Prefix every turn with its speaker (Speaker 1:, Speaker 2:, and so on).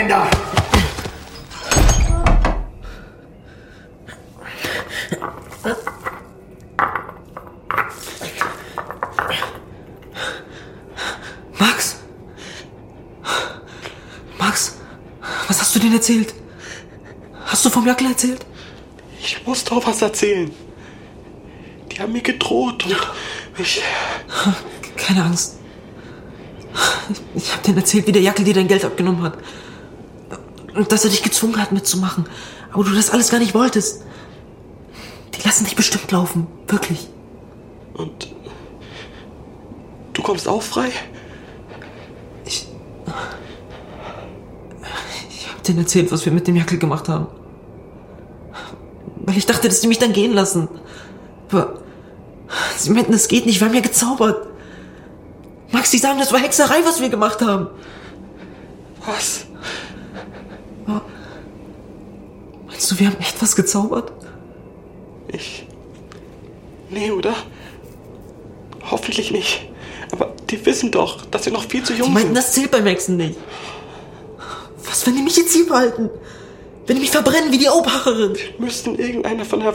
Speaker 1: da!
Speaker 2: Max, was hast du denn erzählt? Hast du vom Jackel erzählt?
Speaker 1: Ich muss doch was erzählen. Die haben mir gedroht und ich...
Speaker 2: Keine Angst. Ich hab denen erzählt, wie der Jackel dir dein Geld abgenommen hat. Und dass er dich gezwungen hat, mitzumachen. Aber du das alles gar nicht wolltest. Die lassen dich bestimmt laufen. Wirklich.
Speaker 1: Und... Du kommst auch frei?
Speaker 2: Ich hab denen erzählt, was wir mit dem Jackel gemacht haben. Weil ich dachte, dass die mich dann gehen lassen. Aber sie meinten, das geht nicht, wir haben ja gezaubert. Max, die sagen, das war Hexerei, was wir gemacht haben.
Speaker 1: Was?
Speaker 2: Meinst du, wir haben echt was gezaubert?
Speaker 1: Nee, oder? Hoffentlich nicht. Aber die wissen doch, dass wir noch viel zu jung
Speaker 2: Die meinten,
Speaker 1: sind.
Speaker 2: das zählt beim Hexen nicht. Was, wenn die mich jetzt hier behalten? Wenn die mich verbrennen wie die Aubhacherin?
Speaker 1: Wir müssten irgendeiner von der